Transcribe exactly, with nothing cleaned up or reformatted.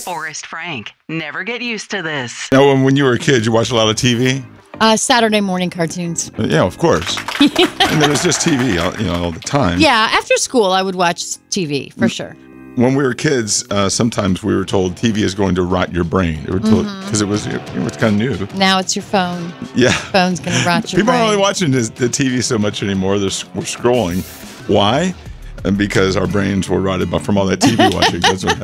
Forrest Frank. Never get used to this. Now, when, when you were a kid, you watched a lot of T V? Uh, Saturday morning cartoons. Uh, yeah, of course. And there was just T V, all, you know, all the time. Yeah, after school, I would watch T V for sure. When we were kids, uh, sometimes we were told T V is going to rot your brain. It because mm-hmm. it was it was kind of new. Now it's your phone. Yeah, phone's going to rot your People brain. aren't really watching the, the T V so much anymore. They're we're scrolling. Why? And because our brains were rotted from all that T V watching. That's what happened.